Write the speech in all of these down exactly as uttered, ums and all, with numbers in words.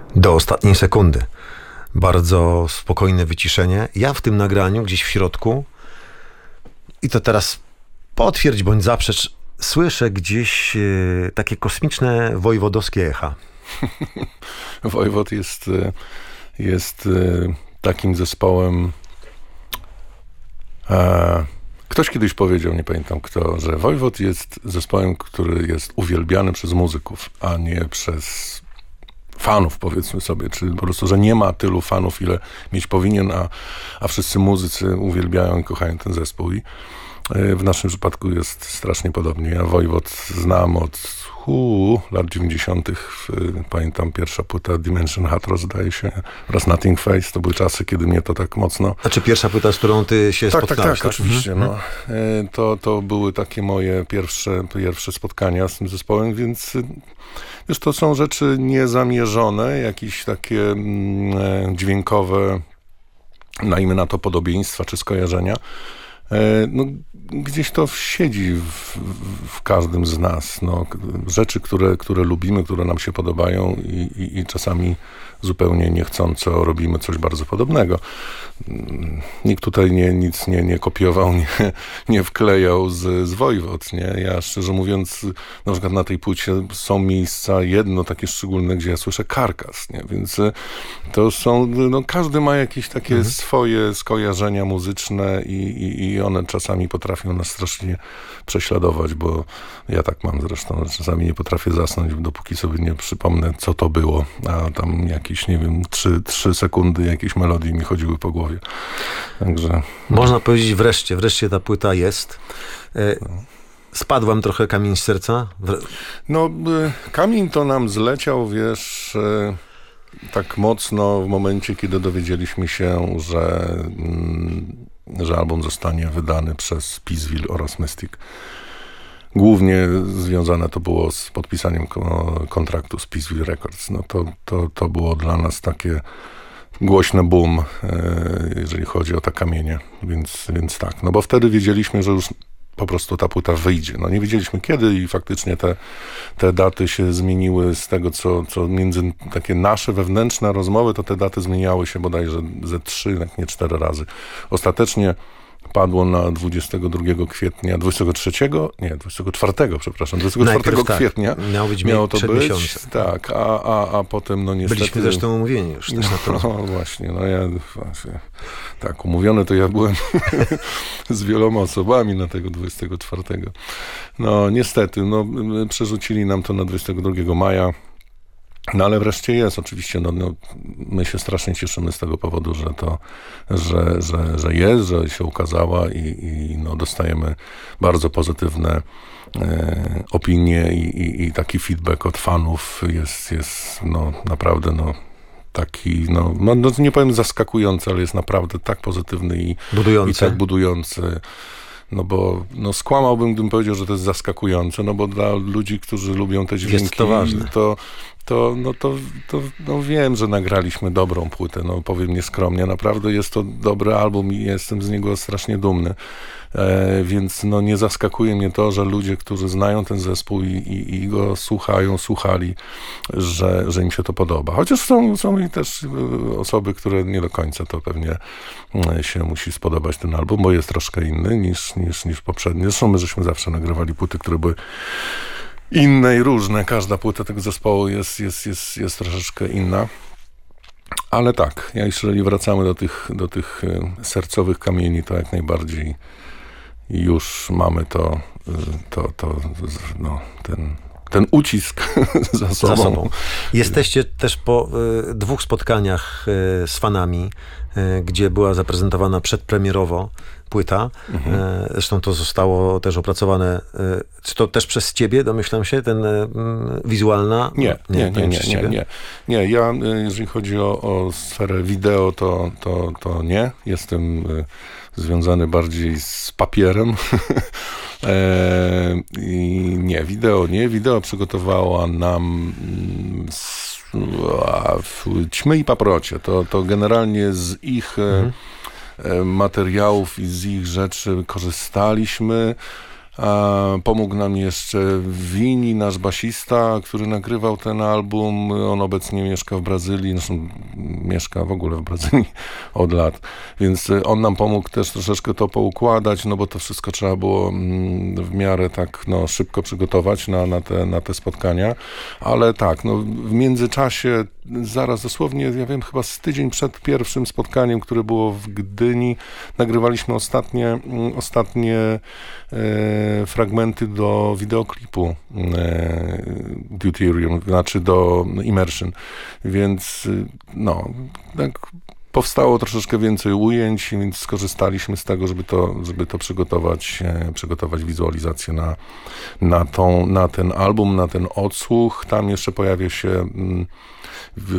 Do ostatniej sekundy. Bardzo spokojne wyciszenie. Ja w tym nagraniu, gdzieś w środku, i to teraz potwierdź bądź zaprzecz, słyszę gdzieś e, takie kosmiczne wojwodowskie echa. Wojwod jest, jest takim zespołem... E, ktoś kiedyś powiedział, nie pamiętam kto, że Wojwod jest zespołem, który jest uwielbiany przez muzyków, a nie przez fanów, powiedzmy sobie, czyli po prostu, że nie ma tylu fanów, ile mieć powinien, a, a wszyscy muzycy uwielbiają i kochają ten zespół. I w naszym przypadku jest strasznie podobnie. Ja Wojwod znam od uu, lat dziewięćdziesiątych. Pamiętam pierwsza płyta Dimension Hatro, zdaje się, oraz Nothing Face. To były czasy, kiedy mnie to tak mocno... Znaczy pierwsza płyta, z którą ty się tak, spotkałeś? Tak, tak, tak, oczywiście. Mhm. No. To, to były takie moje pierwsze, pierwsze spotkania z tym zespołem, więc wiesz, to są rzeczy niezamierzone, jakieś takie mm, dźwiękowe, dajmy na to podobieństwa czy skojarzenia. No, gdzieś to siedzi w, w każdym z nas. No, rzeczy, które, które lubimy, które nam się podobają i, i, i czasami zupełnie niechcąco robimy coś bardzo podobnego. Nikt tutaj nie, nic nie, nie kopiował, nie, nie wklejał z, z Wojwod. Nie? Ja szczerze mówiąc, na przykład na tej płycie są miejsca, jedno takie szczególne, gdzie ja słyszę karkas. Nie? Więc to są, no, każdy ma jakieś takie mhm. swoje skojarzenia muzyczne i, i, i one czasami potrafią nas strasznie prześladować, bo ja tak mam zresztą, że czasami nie potrafię zasnąć, dopóki sobie nie przypomnę, co to było, a tam jakieś, nie wiem, trzy, trzy sekundy jakieś melodii mi chodziły po głowie. Także... Można powiedzieć wreszcie, wreszcie ta płyta jest. Spadł wam trochę kamień z serca? No, kamień to nam zleciał, wiesz, tak mocno w momencie, kiedy dowiedzieliśmy się, że, że album zostanie wydany przez Peaceville oraz Mystic. Głównie związane to było z podpisaniem kontraktu z Peaceville Records. No to, to, to było dla nas takie głośne boom, jeżeli chodzi o te kamienie. Więc, więc tak, no bo wtedy wiedzieliśmy, że już po prostu ta płyta wyjdzie. No nie wiedzieliśmy kiedy i faktycznie te, te daty się zmieniły z tego, co, co między takie nasze wewnętrzne rozmowy, to te daty zmieniały się bodajże ze trzy, jak nie cztery razy. Ostatecznie padło na dwudziestego drugiego kwietnia, dwudziestego trzeciego, nie, dwudziestego czwartego, przepraszam, dwudziestego czwartego tak, kwietnia miało być miało to być, miesiącem. tak, a, a, a potem no niestety... Byliśmy zresztą umówieni już też na to. No właśnie, no ja właśnie, tak, umówiony to ja byłem z wieloma osobami na tego dwudziestego czwartego. No niestety, no przerzucili nam to na dwudziestego drugiego maja. No ale wreszcie jest, oczywiście, no, no, my się strasznie cieszymy z tego powodu, że to, że, że, że jest, że się ukazała i, i no, dostajemy bardzo pozytywne e, opinie i, i, i taki feedback od fanów jest, jest no, naprawdę no, taki, no, no, nie powiem zaskakujący, ale jest naprawdę tak pozytywny i, i tak budujący. No bo no skłamałbym, gdybym powiedział, że to jest zaskakujące, no bo dla ludzi, którzy lubią te dźwięki, jest to ważne. to, to, no to, to no wiem, że nagraliśmy dobrą płytę, no powiem nieskromnie, naprawdę jest to dobry album i jestem z niego strasznie dumny. E, więc no nie zaskakuje mnie to, że ludzie, którzy znają ten zespół i, i, i go słuchają, słuchali, że, że im się to podoba. Chociaż są, są i też osoby, które nie do końca to pewnie się musi spodobać ten album, bo jest troszkę inny niż, niż, niż poprzedni. Zresztą my żeśmy zawsze nagrywali płyty, które były inne i różne. Każda płyta tego zespołu jest, jest, jest, jest troszeczkę inna. Ale tak, jeżeli wracamy do tych, do tych sercowych kamieni, to jak najbardziej już mamy to, to, to no, ten, ten ucisk za sobą. Za sobą. Jesteście też po y, dwóch spotkaniach y, z fanami, y, gdzie była zaprezentowana przedpremierowo płyta. Mhm. Y, zresztą to zostało też opracowane. Y, czy to też przez ciebie, domyślam się, ten y, wizualna? Nie, nie, nie, nie, nie, nie. Nie, ja, jeżeli chodzi o, o sferę wideo, to, to, to nie. Jestem y, związany bardziej z papierem. e, i nie, wideo nie. Wideo przygotowała nam z, a, Ćmy i Paprocie. To, to generalnie z ich mhm. e, materiałów i z ich rzeczy korzystaliśmy. A pomógł nam jeszcze Vini, nasz basista, który nagrywał ten album. On obecnie mieszka w Brazylii, zresztą mieszka w ogóle w Brazylii od lat, więc on nam pomógł też troszeczkę to poukładać, no bo to wszystko trzeba było w miarę tak no, szybko przygotować na, na, te, na te spotkania, ale tak, no w międzyczasie zaraz dosłownie, ja wiem, chyba z tydzień przed pierwszym spotkaniem, które było w Gdyni, nagrywaliśmy ostatnie, ostatnie e, fragmenty do wideoklipu e, Deuterium, znaczy do Immersion, więc no, tak powstało troszeczkę więcej ujęć, więc skorzystaliśmy z tego, żeby to, żeby to przygotować, e, przygotować wizualizację na, na, tą, na ten album, na ten odsłuch. Tam jeszcze pojawia się mm, w,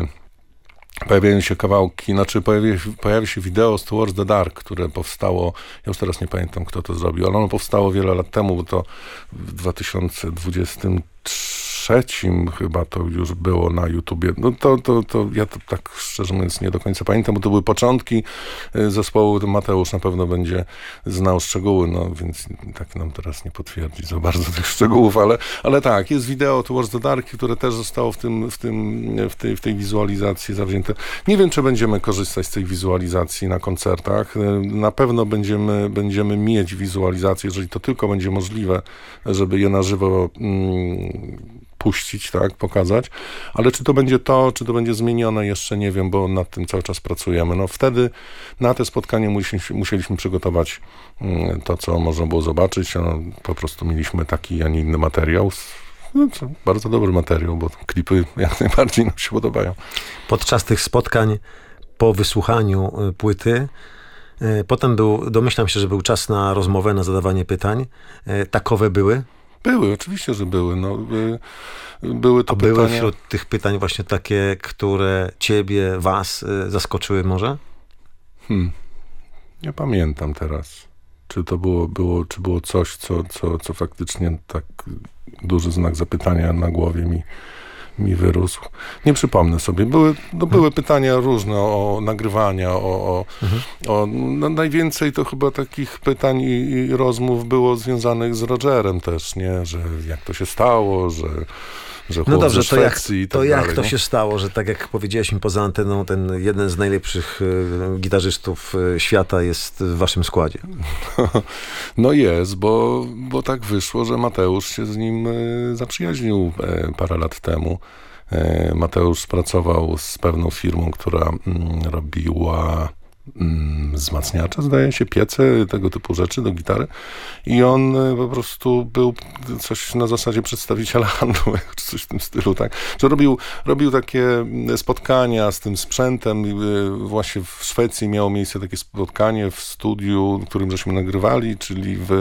pojawiają się kawałki, znaczy pojawi, pojawi się wideo z Towards the Dark, które powstało, ja już teraz nie pamiętam, kto to zrobił, ale ono powstało wiele lat temu, bo to w dwa tysiące dwudziestym trzecim chyba to już było na YouTubie. No to, to, to ja to tak szczerze mówiąc nie do końca pamiętam, bo to były początki zespołu. Mateusz na pewno będzie znał szczegóły, no więc tak nam teraz nie potwierdzi za bardzo tych szczegółów, ale, ale tak, jest wideo Towards the Dark, które też zostało w tym, w tym, w tej, w tej wizualizacji zawzięte. Nie wiem, czy będziemy korzystać z tej wizualizacji na koncertach. Na pewno będziemy, będziemy mieć wizualizację, jeżeli to tylko będzie możliwe, żeby je na żywo mm, puścić, tak, pokazać, ale czy to będzie to, czy to będzie zmienione, jeszcze nie wiem, bo nad tym cały czas pracujemy. No wtedy na te spotkanie musieliśmy, musieliśmy przygotować to, co można było zobaczyć, no, po prostu mieliśmy taki, a nie inny materiał. No, co, bardzo dobry materiał, bo klipy jak najbardziej nam się podobają. Podczas tych spotkań, po wysłuchaniu płyty, potem był, domyślam się, że był czas na rozmowę, na zadawanie pytań. Takowe były? Były, oczywiście, że były. No, by, były to A pytania. były wśród tych pytań właśnie takie, które ciebie, was zaskoczyły może? Hmm. Nie pamiętam teraz. Czy to było, było, czy było coś, co, co, co faktycznie tak duży znak zapytania na głowie mi, mi wyrósł. Nie przypomnę sobie. Były, no, były pytania różne o nagrywania, o, o, mhm. o no, najwięcej to chyba takich pytań i, i rozmów było związanych z Rogerem też, nie? Że jak to się stało, że że no dobrze, to jak, i tak to, jak dalej, to no? się stało, że tak jak powiedziałeś mi poza anteną, ten jeden z najlepszych y, gitarzystów y, świata jest w waszym składzie? No jest, bo, bo tak wyszło, że Mateusz się z nim y, zaprzyjaźnił y, parę lat temu. Y, Mateusz współpracował z pewną firmą, która y, robiła wzmacniacze, zdaje się, piece, tego typu rzeczy do gitary i on po prostu był coś na zasadzie przedstawiciela handlu, czy coś w tym stylu, tak, że robił, robił takie spotkania z tym sprzętem. Właśnie w Szwecji miało miejsce takie spotkanie w studiu, w którym żeśmy nagrywali, czyli w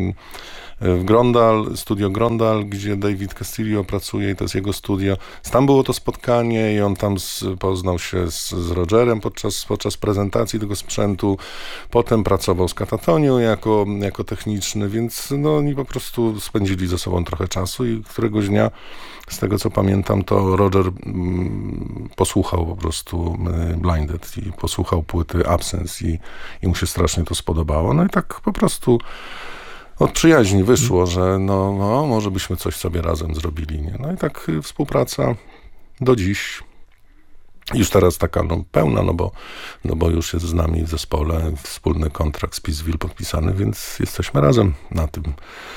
w Grondal, studio Grondal, gdzie David Castillo pracuje i to jest jego studio. Tam było to spotkanie i on tam z, poznał się z, z Rogerem podczas, podczas prezentacji tego sprzętu. Potem pracował z Katatonią jako, jako techniczny, więc no, oni po prostu spędzili ze sobą trochę czasu i któregoś dnia, z tego co pamiętam, to Roger mm, posłuchał po prostu Blinded i posłuchał płyty Absence i, i mu się strasznie to spodobało. No i tak po prostu od przyjaźni wyszło, że no, no może byśmy coś sobie razem zrobili. Nie? No i tak współpraca do dziś. Już teraz taka no, pełna, no bo, no bo już jest z nami w zespole wspólny kontrakt z Peaceville podpisany, więc jesteśmy razem na tym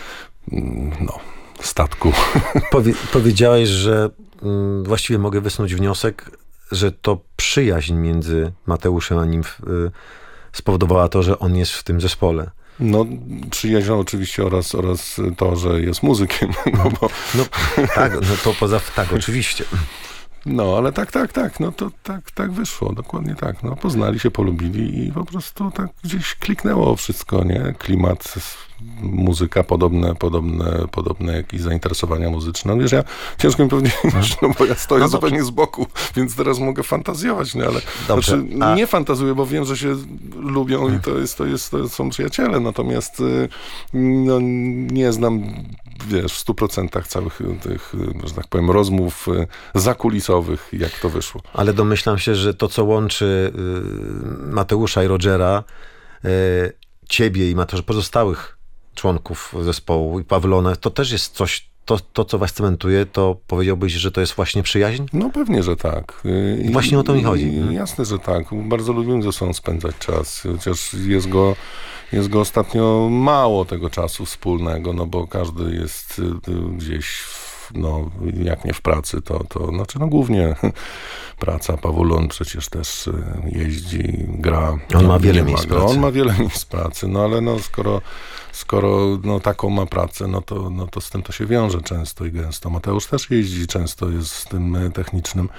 no, statku. Powie, powiedziałeś, że mm, właściwie mogę wysnuć wniosek, że to przyjaźń między Mateuszem a nim y, spowodowała to, że on jest w tym zespole. No, przyjaźń oczywiście oraz, oraz to, że jest muzykiem. No, bo... no tak, no to poza, tak, oczywiście. No, ale tak, tak, tak, no to tak, tak wyszło, dokładnie tak. No, poznali się, polubili i po prostu tak gdzieś kliknęło wszystko, nie? Klimat, muzyka, podobne, podobne, podobne jakieś zainteresowania muzyczne. No wiesz, ja ciężko mi powiedzieć, no bo ja stoję no zupełnie z boku, więc teraz mogę fantazjować, nie? Ale dobrze, znaczy, a... nie fantazuję, bo wiem, że się lubią i to jest, to jest, to są przyjaciele, natomiast no, nie znam, wiesz, w stu procentach całych tych, że tak powiem, rozmów zakulisowych, jak to wyszło. Ale domyślam się, że to, co łączy Mateusza i Rogera, ciebie i Mateusza, pozostałych członków zespołu i Pawlone, to też jest coś, to, to co was cementuje, to powiedziałbyś, że to jest właśnie przyjaźń? No pewnie, że tak. I właśnie o to mi chodzi. I, jasne, że tak. Bardzo lubimy ze sobą spędzać czas, chociaż jest go, jest go ostatnio mało tego czasu wspólnego, no bo każdy jest gdzieś w, no, jak nie w pracy, to, to znaczy, no głównie praca. Pawulon przecież też jeździ, gra. On ma wiele miejsc pracy. On ma wiele miejsc pracy, no ale no skoro, skoro no, taką ma pracę, no to, no to z tym to się wiąże często i gęsto. Mateusz też jeździ, często jest z tym technicznym,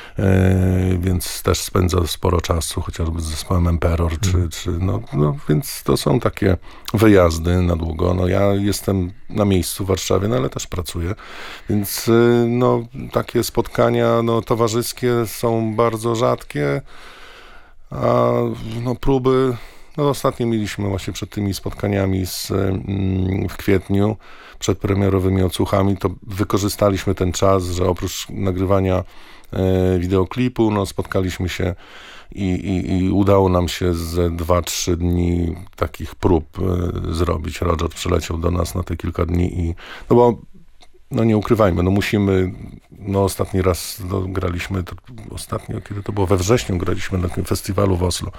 e, więc też spędza sporo czasu, chociażby z zespołem Emperor, czy, hmm. czy no, no, więc to są takie wyjazdy na długo. No ja jestem na miejscu w Warszawie, no ale też pracuję, więc no takie spotkania no, towarzyskie są bardzo rzadkie, a no próby, no ostatnio mieliśmy właśnie przed tymi spotkaniami z, w kwietniu, przed premierowymi odsłuchami, to wykorzystaliśmy ten czas, że oprócz nagrywania e, wideoklipu, no spotkaliśmy się i, i, i udało nam się ze dwa, trzy dni takich prób e, zrobić. Roger przyleciał do nas na te kilka dni i, no bo no nie ukrywajmy, no musimy, no ostatni raz no, graliśmy, to, ostatnio, kiedy to było, we wrześniu graliśmy na tym festiwalu w Oslo.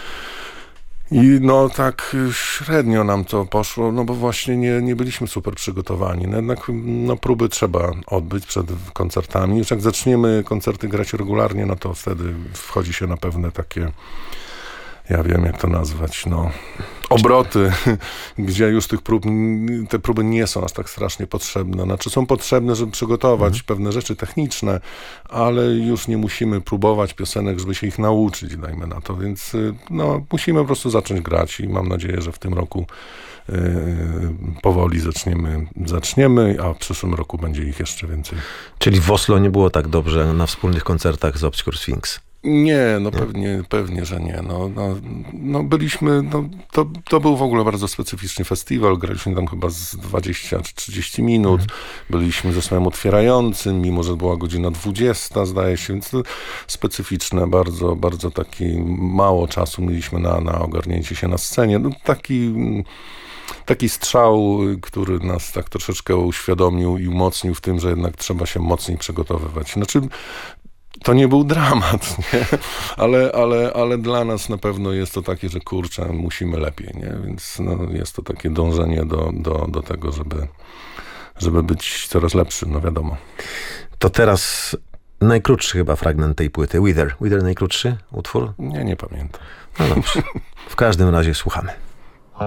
I no tak średnio nam to poszło, no bo właśnie nie, nie byliśmy super przygotowani. No jednak no, próby trzeba odbyć przed koncertami. Już jak zaczniemy koncerty grać regularnie, no to wtedy wchodzi się na pewne takie, ja wiem jak to nazwać, no obroty, gdzie już tych prób, te próby nie są aż tak strasznie potrzebne. Znaczy są potrzebne, żeby przygotować mhm. pewne rzeczy techniczne, ale już nie musimy próbować piosenek, żeby się ich nauczyć, dajmy na to. Więc no, musimy po prostu zacząć grać i mam nadzieję, że w tym roku yy, powoli zaczniemy, zaczniemy, a w przyszłym roku będzie ich jeszcze więcej. Czyli w Oslo nie było tak dobrze na wspólnych koncertach z Obscure Sphinx? Nie, no pewnie, pewnie, że nie. No, no, no byliśmy, no, to, to był w ogóle bardzo specyficzny festiwal, graliśmy tam chyba z dwadzieścia czy trzydzieści minut, mhm. byliśmy zespołem otwierającym, mimo że była godzina dwudziesta, zdaje się, więc to specyficzne, bardzo, bardzo taki mało czasu mieliśmy na, na ogarnięcie się na scenie. No, taki... Taki strzał, który nas tak troszeczkę uświadomił i umocnił w tym, że jednak trzeba się mocniej przygotowywać. Znaczy, to nie był dramat, nie? Ale, ale, ale dla nas na pewno jest to takie, że kurczę, musimy lepiej, nie? Więc no, jest to takie dążenie do, do, do tego, żeby, żeby być coraz lepszym, no wiadomo. To teraz najkrótszy chyba fragment tej płyty, Wither. Wither najkrótszy utwór? Nie, nie pamiętam. No dobrze. W każdym razie słuchamy.